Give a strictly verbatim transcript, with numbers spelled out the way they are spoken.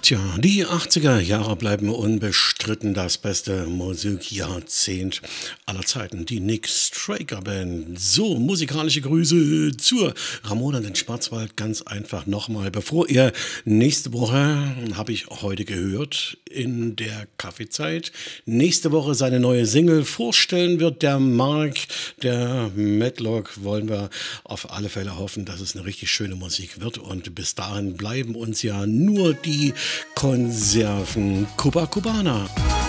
Tja, die achtziger Jahre bleiben unbestritten das beste Musikjahrzehnt aller Zeiten. Die Nick Straker Band. So, musikalische Grüße zur Ramona den Schwarzwald. Ganz einfach nochmal, bevor ihr nächste Woche, habe ich heute gehört, in der Kaffeezeit, nächste Woche seine neue Single vorstellen wird, der Mark, der Matlock, wollen wir auf alle Fälle hoffen, dass es eine richtig schöne Musik wird. Und bis dahin bleiben uns ja nur die Konserven Cuba Cubana.